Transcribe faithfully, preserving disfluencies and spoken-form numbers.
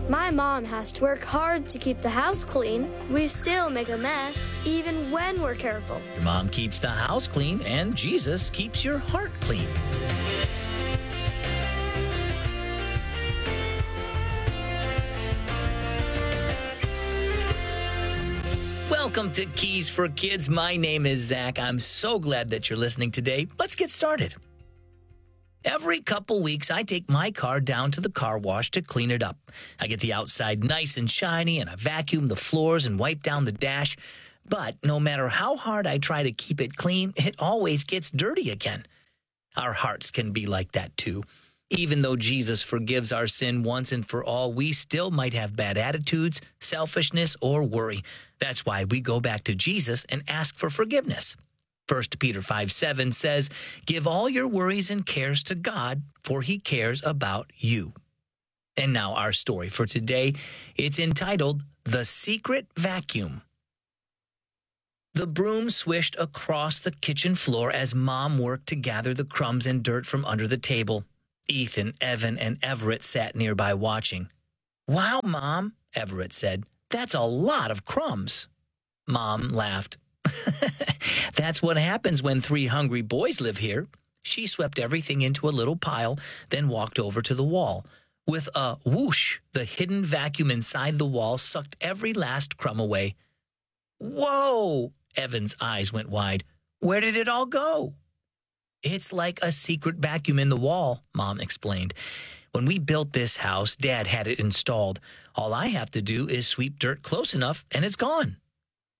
My mom has to work hard to keep the house clean. We still make a mess, even when we're careful. Your mom keeps the house clean, and Jesus keeps your heart clean. Welcome to Keys for Kids. My name is Zach. I'm so glad that you're listening today. Let's get started. Every couple weeks, I take my car down to the car wash to clean it up. I get the outside nice and shiny, and I vacuum the floors and wipe down the dash. But no matter how hard I try to keep it clean, it always gets dirty again. Our hearts can be like that too. Even though Jesus forgives our sin once and for all, we still might have bad attitudes, selfishness, or worry. That's why we go back to Jesus and ask for forgiveness. First Peter five seven says, "Give all your worries and cares to God, for he cares about you." And now our story for today. It's entitled, The Secret Vacuum. The broom swished across the kitchen floor as Mom worked to gather the crumbs and dirt from under the table. Ethan, Evan, and Everett sat nearby watching. "Wow, Mom," Everett said. "That's a lot of crumbs." Mom laughed. "That's what happens when three hungry boys live here." She swept everything into a little pile, then walked over to the wall. With a whoosh, the hidden vacuum inside the wall sucked every last crumb away. "Whoa!" Evan's eyes went wide. "Where did it all go?" "It's like a secret vacuum in the wall," Mom explained. "When we built this house, Dad had it installed. All I have to do is sweep dirt close enough, and it's gone."